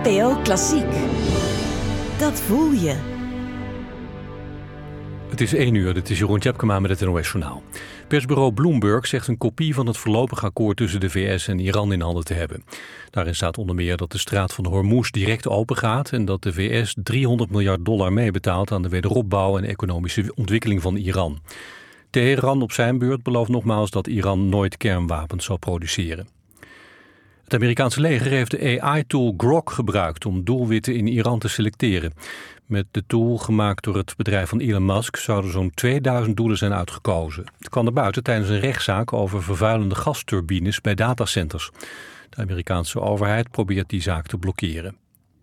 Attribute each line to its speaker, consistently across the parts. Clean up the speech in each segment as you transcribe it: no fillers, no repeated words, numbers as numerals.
Speaker 1: NPO Klassiek. Dat voel je.
Speaker 2: Het is 1 uur, dit is Jeroen Tjepkema met het NOS-journaal. Persbureau Bloomberg zegt een kopie van het voorlopig akkoord tussen de VS en Iran in handen te hebben. Daarin staat onder meer dat de straat van Hormuz direct open gaat en dat de VS $300 miljard meebetaalt aan de wederopbouw en economische ontwikkeling van Iran. Teheran op zijn beurt belooft nogmaals dat Iran nooit kernwapens zal produceren. Het Amerikaanse leger heeft de AI-tool Grok gebruikt om doelwitten in Iran te selecteren. Met de tool, gemaakt door het bedrijf van Elon Musk, zouden zo'n 2000 doelen zijn uitgekozen. Het kwam naar buiten tijdens een rechtszaak over vervuilende gasturbines bij datacenters. De Amerikaanse overheid probeert die zaak te blokkeren.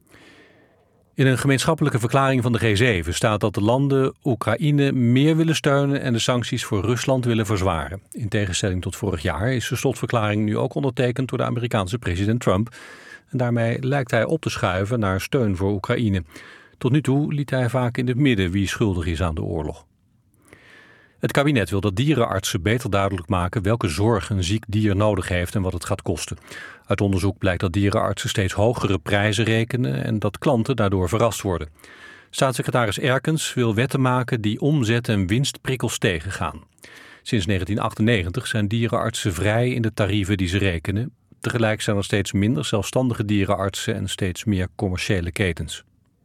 Speaker 2: In een gemeenschappelijke verklaring van de G7 staat dat de landen Oekraïne meer willen steunen en de sancties voor Rusland willen verzwaren. In tegenstelling tot vorig jaar is de slotverklaring nu ook ondertekend door de Amerikaanse president Trump. En daarmee lijkt hij op te schuiven naar steun voor Oekraïne. Tot nu toe liet hij vaak in het midden wie schuldig is aan de oorlog. Het kabinet wil dat dierenartsen beter duidelijk maken welke zorg een ziek dier nodig heeft en wat het gaat kosten. Uit onderzoek blijkt dat dierenartsen steeds hogere prijzen rekenen en dat klanten daardoor verrast worden. Staatssecretaris Erkens wil wetten maken die omzet- en winstprikkels tegengaan. Sinds 1998 zijn dierenartsen vrij in de tarieven die ze rekenen. Tegelijk zijn er steeds minder zelfstandige dierenartsen en steeds meer commerciële ketens.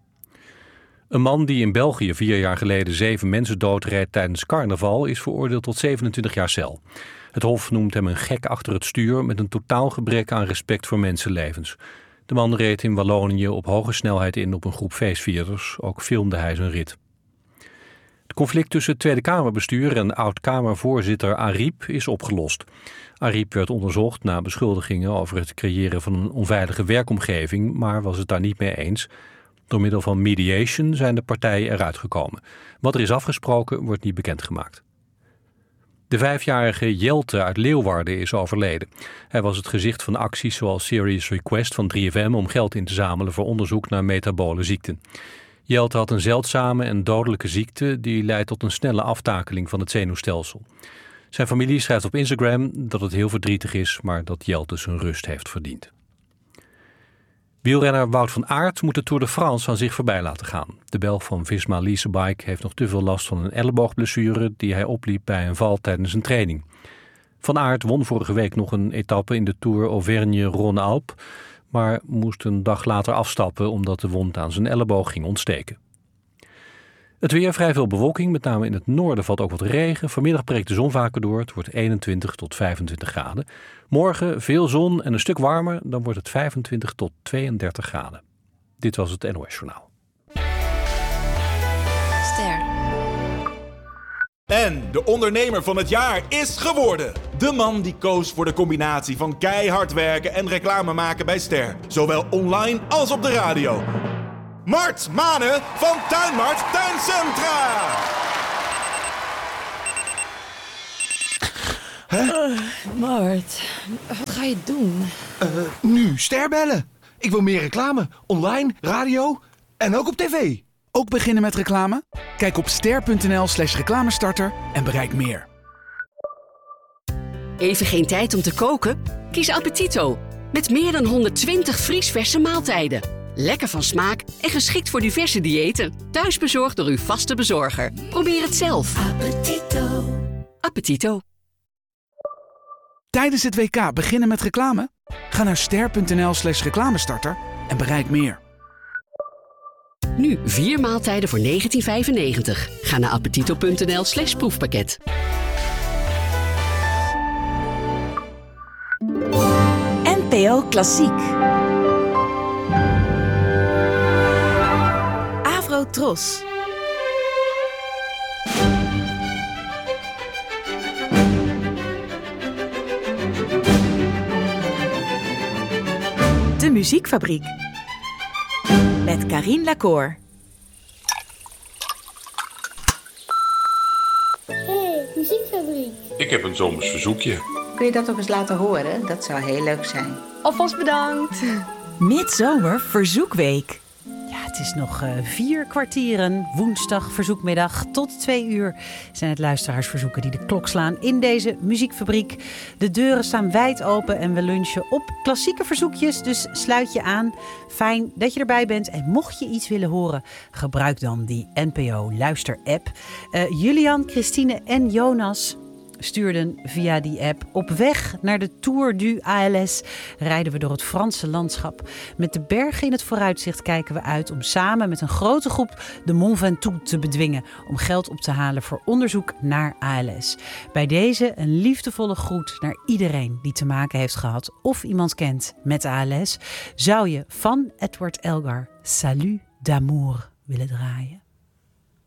Speaker 2: Een man die in België 4 jaar geleden 7 mensen doodreed tijdens carnaval is veroordeeld tot 27 jaar cel. Het Hof noemt hem een gek achter het stuur met een totaal gebrek aan respect voor mensenlevens. De man reed in Wallonië op hoge snelheid in op een groep feestvierders. Ook filmde hij zijn rit. Het conflict tussen het Tweede Kamerbestuur en oud-Kamervoorzitter Ariep is opgelost. Ariep werd onderzocht na beschuldigingen over het creëren van een onveilige werkomgeving, maar was het daar niet mee eens. Door middel van mediation zijn de partijen eruit gekomen. Wat er is afgesproken wordt niet bekendgemaakt. De 5-jarige Jelte uit Leeuwarden is overleden. Hij was het gezicht van acties zoals Serious Request van 3FM om geld in te zamelen voor onderzoek naar metabole ziekten. Jelte had een zeldzame en dodelijke ziekte die leidt tot een snelle aftakeling van het zenuwstelsel. Zijn familie schrijft op Instagram dat het heel verdrietig is, maar dat Jelte zijn rust heeft verdiend. Wielrenner Wout van Aert moet de Tour de France aan zich voorbij laten gaan. De Belg van Visma Leasebike heeft nog te veel last van een elleboogblessure die hij opliep bij een val tijdens een training. Van Aert won vorige week nog een etappe in de Tour Auvergne-Rhône-Alpes, maar moest een dag later afstappen omdat de wond aan zijn elleboog ging ontsteken. Het weer, vrij veel bewolking, met name in het noorden valt ook wat regen. Vanmiddag breekt de zon vaker door, het wordt 21 tot 25 graden. Morgen veel zon en een stuk warmer, dan wordt het 25 tot 32 graden. Dit was het NOS Journaal.
Speaker 3: Ster.
Speaker 4: En de ondernemer van het jaar is geworden. De man die koos voor de combinatie van keihard werken en reclame maken bij Ster. Zowel online als op de radio. Mart Manen van Tuinmart Tuincentra.
Speaker 3: Mart, wat ga je doen?
Speaker 5: Nu Ster bellen. Ik wil meer reclame. Online, radio en ook op tv.
Speaker 6: Ook beginnen met reclame? Kijk op ster.nl/reclamestarter en bereik meer.
Speaker 7: Even geen tijd om te koken? Kies Appetito. Met meer dan 120 vriesverse maaltijden. Lekker van smaak en geschikt voor diverse diëten. Thuisbezorgd door uw vaste bezorger. Probeer het zelf.
Speaker 3: Appetito.
Speaker 7: Appetito.
Speaker 6: Tijdens het WK beginnen met reclame? Ga naar ster.nl/reclamestarter en bereik meer.
Speaker 7: Nu 4 maaltijden voor €19,95. Ga naar appetito.nl/proefpakket.
Speaker 1: NPO Klassiek. Avro-Tros. De Muziekfabriek. Met Karien Lacour.
Speaker 8: Hey, Muziekfabriek.
Speaker 2: Ik heb een zomers verzoekje.
Speaker 9: Kun je dat ook eens laten horen? Dat zou heel leuk zijn.
Speaker 3: Alvast bedankt.
Speaker 1: Midzomer Verzoekweek.
Speaker 3: Ja,
Speaker 10: Het is nog 4 kwartieren, woensdag verzoekmiddag tot 2 uur zijn het luisteraarsverzoeken die de klok slaan in deze muziekfabriek. De deuren staan wijd open en we lunchen op klassieke verzoekjes, dus sluit je aan. Fijn dat je erbij bent en mocht je iets willen horen, gebruik dan die NPO Luister-app. Julian, Christine en Jonas stuurden via die app: op weg naar de Tour du ALS rijden we door het Franse landschap. Met de bergen in het vooruitzicht kijken we uit om samen met een grote groep de Mont Ventoux te bedwingen om geld op te halen voor onderzoek naar ALS. Bij deze een liefdevolle groet naar iedereen die te maken heeft gehad of iemand kent met ALS. Zou je van Edward Elgar Salut d'amour willen draaien?